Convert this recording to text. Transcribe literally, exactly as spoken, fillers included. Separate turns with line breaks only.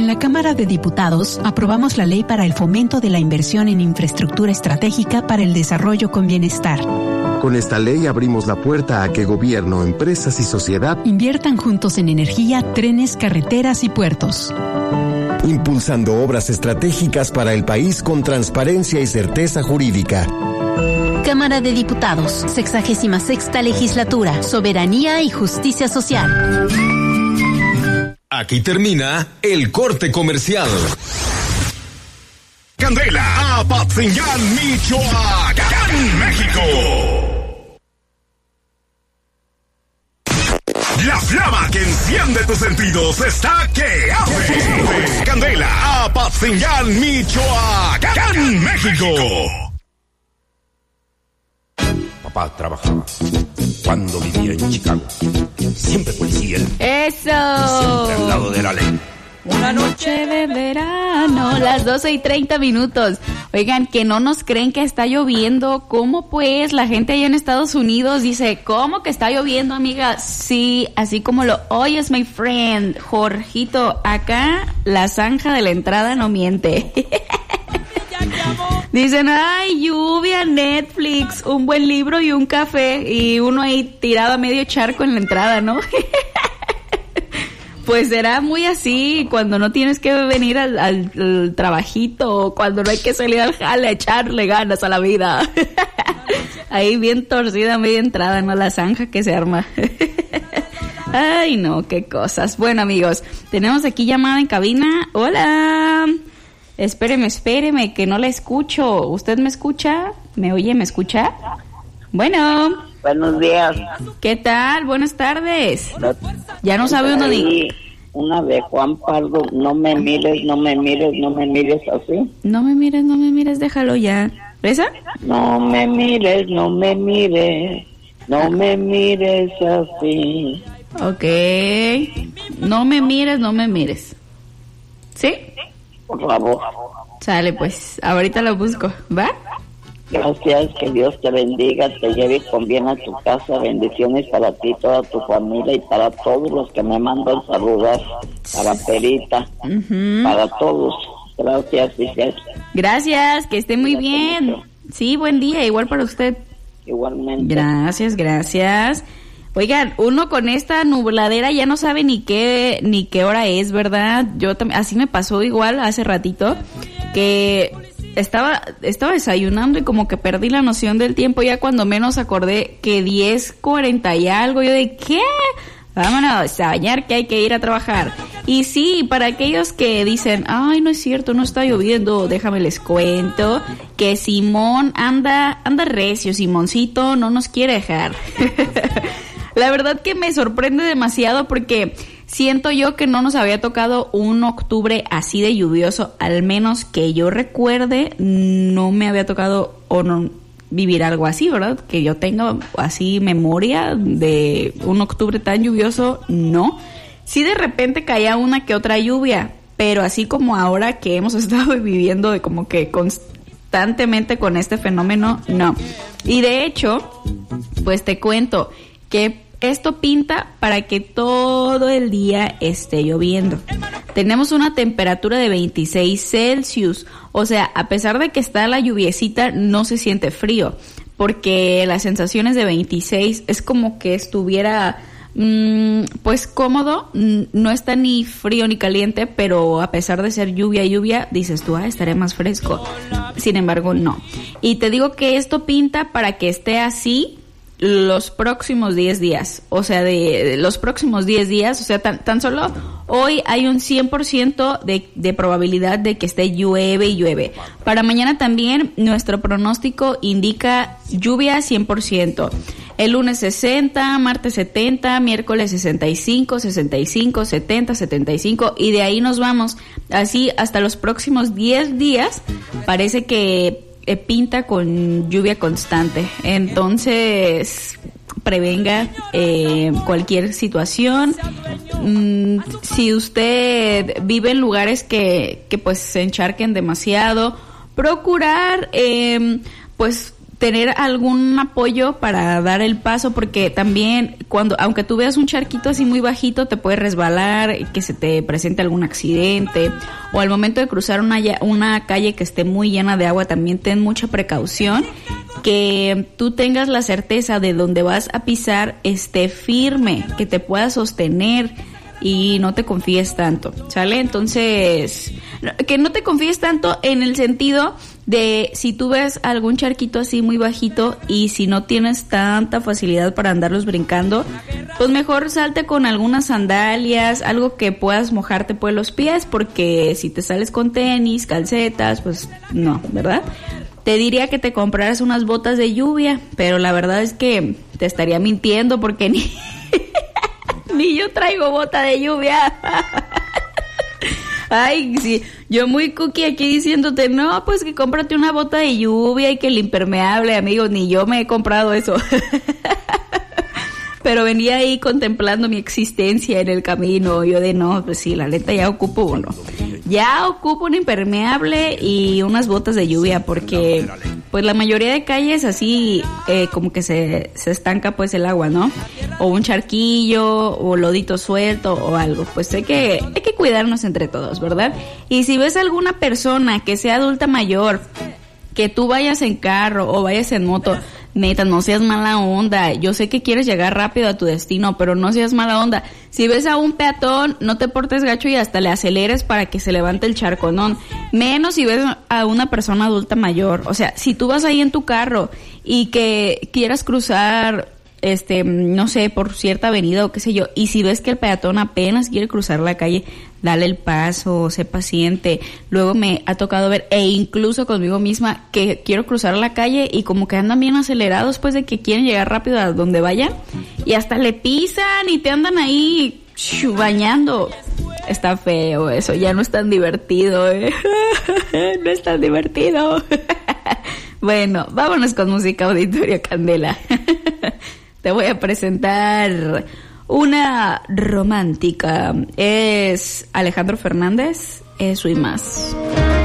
En la Cámara de Diputados aprobamos la ley para el fomento de la inversión en infraestructura estratégica para el desarrollo con bienestar.
Con esta ley abrimos la puerta a que gobierno, empresas y sociedad
inviertan juntos en energía, trenes, carreteras y puertos.
Impulsando obras estratégicas para el país con transparencia y certeza jurídica.
Cámara de Diputados, sexagésima sexta legislatura, soberanía y justicia social.
Aquí termina el corte comercial.
Candela, Apatzingán, Michoacán, México. La flama que enciende tus sentidos está que arde. Candela, Apatzingán, Michoacán, México.
Papá trabajaba cuando vivía en Chicago. Siempre policía.
¡Eso!
Siempre al lado de la ley.
Una noche de verano, las doce y treinta minutos. Oigan, que no nos creen que está lloviendo. ¿Cómo pues? La gente allá en Estados Unidos dice, ¿cómo que está lloviendo, amiga? Sí, así como lo oyes, my friend. Jorgito, acá la zanja de la entrada no miente. Dicen, ay, lluvia, Netflix, un buen libro y un café. Y uno ahí tirado a medio charco en la entrada, ¿no? Pues será muy así cuando no tienes que venir al, al, al trabajito o cuando no hay que salir al jale a echarle ganas a la vida. Ahí bien torcida, media entrada, ¿no? La zanja que se arma. Ay, no, qué cosas. Bueno, amigos, tenemos aquí llamada en cabina. Hola. Espéreme, espéreme, que no la escucho. ¿Usted me escucha? ¿Me oye? ¿Me escucha? Bueno.
Buenos días.
¿Qué tal? Buenas tardes. Ya no sabe uno ni...
Una de Juan Pardo, no me mires, no me mires, no me mires así.
No me mires, no me mires, déjalo ya. ¿Esa?
No me mires, no me mires, no me mires así.
Ok. No me mires, no me mires. ¿Sí?
Por favor.
Sale pues, ahorita lo busco, ¿va?
Gracias, que Dios te bendiga, te lleve con bien a tu casa, bendiciones para ti, toda tu familia y para todos los que me mandan saludar, para Perita, uh-huh. Para todos. Gracias, Giselle.
Gracias, que esté muy Gracias bien. Mucho. Sí, buen día, igual para usted.
Igualmente.
Gracias, gracias. Oigan, uno con esta nubladera ya no sabe ni qué ni qué hora es, ¿verdad? Yo también, así me pasó igual hace ratito, que estaba estaba desayunando y como que perdí la noción del tiempo, ya cuando menos acordé que diez cuarenta y algo, yo de ¿qué? Vámonos a bañar que hay que ir a trabajar. Y sí, para aquellos que dicen, ay, no es cierto, no está lloviendo, déjame les cuento que Simón anda anda recio, Simoncito no nos quiere dejar. La verdad que me sorprende demasiado porque siento yo que no nos había tocado un octubre así de lluvioso, al menos que yo recuerde, no me había tocado o no vivir algo así, ¿verdad? Que yo tenga así memoria de un octubre tan lluvioso, no. Sí de repente caía una que otra lluvia, pero así como ahora que hemos estado viviendo de como que constantemente con este fenómeno, no. Y de hecho, pues te cuento que esto pinta para que todo el día esté lloviendo. Tenemos una temperatura de veintiséis Celsius, o sea, a pesar de que está la lluviecita, no se siente frío, porque las sensaciones de veintiséis es como que estuviera mmm, pues cómodo, no está ni frío ni caliente, pero a pesar de ser lluvia, lluvia, dices tú, ah, estaré más fresco. Sin embargo, no. Y te digo que esto pinta para que esté así los próximos diez días, o sea, de, de los próximos diez días, o sea, tan, tan solo hoy hay un cien por ciento de, de probabilidad de que esté llueve y llueve. Para mañana también nuestro pronóstico indica lluvia cien por ciento. El lunes sesenta, martes setenta, miércoles sesenta y cinco, sesenta y cinco, setenta, setenta y cinco y de ahí nos vamos. Así hasta los próximos diez días parece que Eh, pinta con lluvia constante. Entonces prevenga eh, cualquier situación. Mm, si usted vive en lugares que, que pues se encharquen demasiado, procurar eh, pues tener algún apoyo para dar el paso, porque también cuando, aunque tú veas un charquito así muy bajito, te puede resbalar, que se te presente algún accidente, o al momento de cruzar una, una calle que esté muy llena de agua, también ten mucha precaución, que tú tengas la certeza de donde vas a pisar esté firme, que te pueda sostener y no te confíes tanto, ¿sale? Entonces, que no te confíes tanto en el sentido de si tú ves algún charquito así muy bajito y si no tienes tanta facilidad para andarlos brincando, pues mejor salte con algunas sandalias, algo que puedas mojarte pues los pies, porque si te sales con tenis, calcetas, pues no, ¿verdad? Te diría que te compraras unas botas de lluvia, pero la verdad es que te estaría mintiendo porque ni... Ni yo traigo bota de lluvia. Ay, sí, yo muy cookie aquí diciéndote, no, pues que cómprate una bota de lluvia y que el impermeable, amigo, ni yo me he comprado eso. Pero venía ahí contemplando mi existencia en el camino, yo de no, pues sí, la neta ya ocupo uno. Ya ocupo un impermeable y unas botas de lluvia, porque pues la mayoría de calles así eh, como que se, se estanca pues el agua, ¿no? O un charquillo, o lodito suelto, o algo. Pues hay que, hay que cuidarnos entre todos, ¿verdad? Y si ves alguna persona que sea adulta mayor, que tú vayas en carro o vayas en moto, neta, no seas mala onda. Yo sé que quieres llegar rápido a tu destino, pero no seas mala onda. Si ves a un peatón, no te portes gacho y hasta le aceleres para que se levante el charconón. Menos si ves a una persona adulta mayor. O sea, si tú vas ahí en tu carro y que quieras cruzar, este, no sé, por cierta avenida o qué sé yo, y si ves que el peatón apenas quiere cruzar la calle, dale el paso, sé paciente. Luego me ha tocado ver, e incluso conmigo misma, que quiero cruzar la calle y como que andan bien acelerados después de que quieren llegar rápido a donde vayan, y hasta le pisan y te andan ahí shu, bañando. Está feo eso, ya no es tan divertido, ¿eh? No es tan divertido. Bueno, vámonos con música, Auditorio Candela. Te voy a presentar una romántica. Es Alejandro Fernández, Eso y Más.